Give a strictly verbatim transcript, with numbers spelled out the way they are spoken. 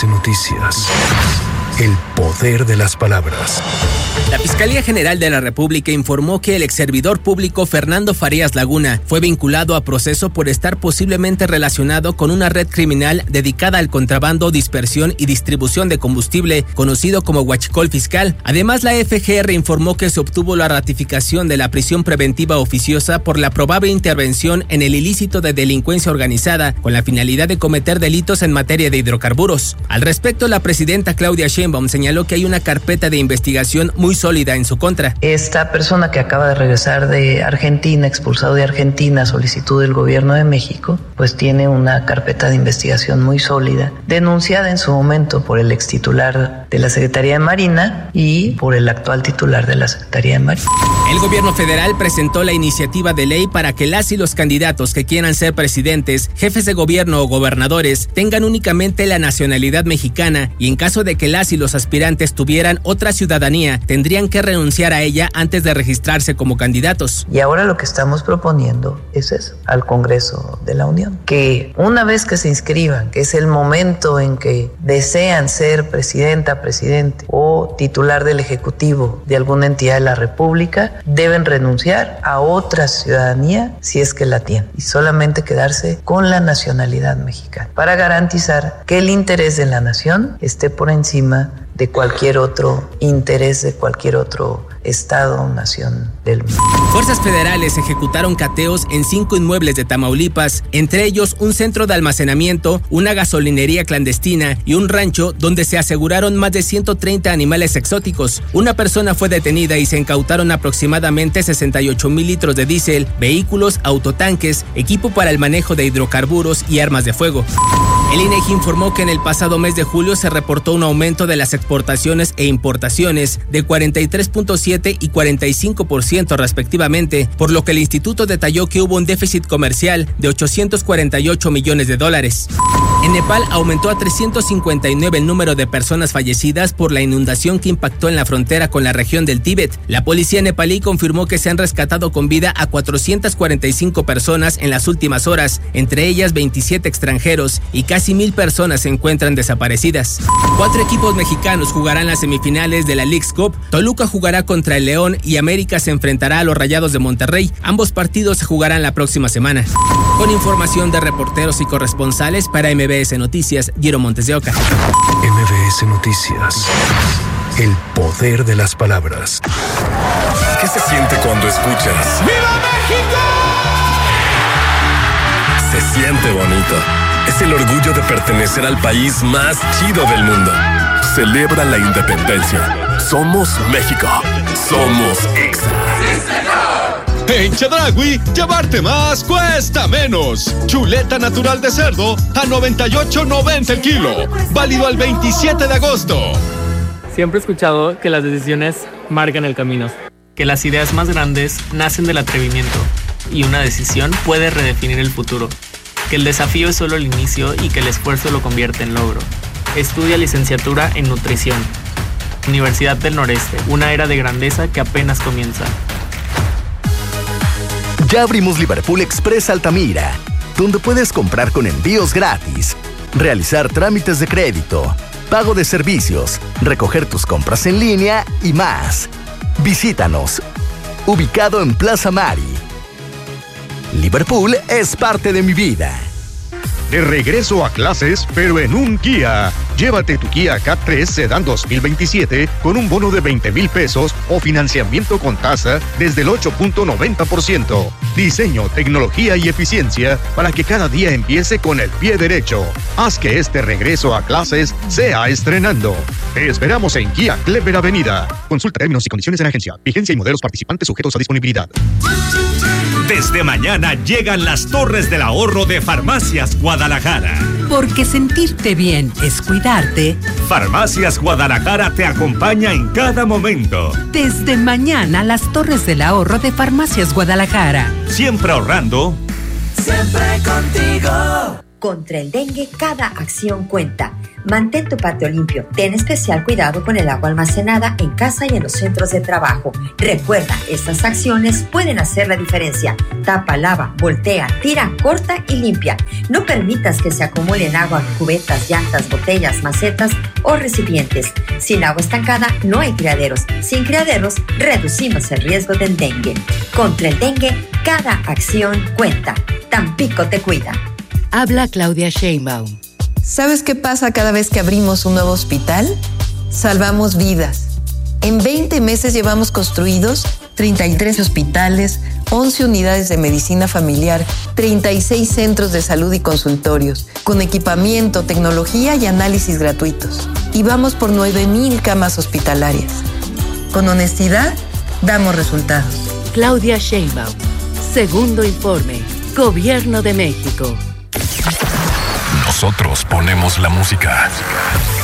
S Noticias. El poder de las palabras. La Fiscalía General de la República informó que el exservidor público Fernando Farías Laguna fue vinculado a proceso por estar posiblemente relacionado con una red criminal dedicada al contrabando, dispersión y distribución de combustible, conocido como huachicol fiscal. Además, la F G R informó que se obtuvo la ratificación de la prisión preventiva oficiosa por la probable intervención en el ilícito de delincuencia organizada con la finalidad de cometer delitos en materia de hidrocarburos. Al respecto, la presidenta Claudia Sheinbaum señaló que hay una carpeta de investigación muy sólida en su contra. Esta persona que acaba de regresar de Argentina, expulsado de Argentina, solicitud del gobierno de México, pues tiene una carpeta de investigación muy sólida, denunciada en su momento por el extitular de la Secretaría de Marina y por el actual titular de la Secretaría de Marina. El gobierno federal presentó la iniciativa de ley para que las y los candidatos que quieran ser presidentes, jefes de gobierno o gobernadores tengan únicamente la nacionalidad mexicana y en caso de que las y los aspirantes tuvieran otra ciudadanía, tendrían que renunciar a ella antes de registrarse como candidatos. Y ahora lo que estamos proponiendo es eso, al Congreso de la Unión, que una vez que se inscriban, que es el momento en que desean ser presidenta, presidente o titular del Ejecutivo de alguna entidad de la República, deben renunciar a otra ciudadanía si es que la tienen y solamente quedarse con la nacionalidad mexicana para garantizar que el interés de la nación esté por encima de cualquier otro interés de cualquier otro estado o nación del mundo. Fuerzas federales ejecutaron cateos en cinco inmuebles de Tamaulipas, entre ellos un centro de almacenamiento, una gasolinería clandestina y un rancho donde se aseguraron más de ciento treinta animales exóticos. Una persona fue detenida y se incautaron aproximadamente sesenta y ocho mil litros de diésel, vehículos, autotanques, equipo para el manejo de hidrocarburos y armas de fuego. El INEGI informó que en el pasado mes de julio se reportó un aumento de las exportaciones e importaciones de cuarenta y tres punto siete y cuarenta y cinco por ciento respectivamente, por lo que el instituto detalló que hubo un déficit comercial de ochocientos cuarenta y ocho millones de dólares. En Nepal aumentó a trescientos cincuenta y nueve el número de personas fallecidas por la inundación que impactó en la frontera con la región del Tíbet. La policía nepalí confirmó que se han rescatado con vida a cuatrocientas cuarenta y cinco personas en las últimas horas, entre ellas veintisiete extranjeros, y casi mil personas se encuentran desaparecidas. Cuatro equipos mexicanos jugarán las semifinales de la Leagues Cup. Toluca jugará contra el León y América se enfrentará a los Rayados de Monterrey. Ambos partidos se jugarán la próxima semana. Con información de reporteros y corresponsales para M B S Noticias, Giro Montes de Oca. M B S Noticias. El poder de las palabras. ¿Qué se siente cuando escuchas ¡Viva México! Se siente bonito. Es el orgullo de pertenecer al país más chido del mundo. Celebra la independencia. Somos México. Somos Exa. En Chedraui, llevarte más cuesta menos. Chuleta natural de cerdo a noventa y ocho noventa el kilo. Válido al veintisiete de agosto. Siempre he escuchado que las decisiones marcan el camino, que las ideas más grandes nacen del atrevimiento y una decisión puede redefinir el futuro, que el desafío es solo el inicio y que el esfuerzo lo convierte en logro. Estudia licenciatura en nutrición. Universidad del Noreste, una era de grandeza que apenas comienza. Ya abrimos Liverpool Express Altamira, donde puedes comprar con envíos gratis, realizar trámites de crédito, pago de servicios, recoger tus compras en línea y más. Visítanos, ubicado en Plaza Mari. Liverpool es parte de mi vida. De regreso a clases, pero en un Kia. Llévate tu Kia K tres Sedan dos mil veintisiete con un bono de veinte mil pesos o financiamiento con tasa desde el ocho punto noventa por ciento. Diseño, tecnología y eficiencia para que cada día empiece con el pie derecho. Haz que este regreso a clases sea estrenando. Te esperamos en Kia Clever Avenida. Consulta términos y condiciones en agencia. Vigencia y modelos participantes sujetos a disponibilidad. Desde mañana llegan las Torres del Ahorro de Farmacias Guadalajara. Porque sentirte bien es cuidarte. Farmacias Guadalajara te acompaña en cada momento. Desde mañana las Torres del Ahorro de Farmacias Guadalajara. Siempre ahorrando. Siempre contigo. Contra el dengue, cada acción cuenta. Mantén tu patio limpio. Ten especial cuidado con el agua almacenada en casa y en los centros de trabajo. Recuerda, estas acciones pueden hacer la diferencia. Tapa, lava, voltea, tira, corta y limpia. No permitas que se acumulen agua en cubetas, llantas, botellas, macetas o recipientes. Sin agua estancada no hay criaderos. Sin criaderos reducimos el riesgo del dengue. Contra el dengue, cada acción cuenta. Tampico te cuida. Habla Claudia Sheinbaum. ¿Sabes qué pasa cada vez que abrimos un nuevo hospital? Salvamos vidas. En veinte meses llevamos construidos treinta y tres hospitales, once unidades de medicina familiar, treinta y seis centros de salud y consultorios, con equipamiento, tecnología y análisis gratuitos. Y vamos por nueve mil camas hospitalarias. Con honestidad, damos resultados. Claudia Sheinbaum. Segundo informe. Gobierno de México. Nosotros ponemos la música.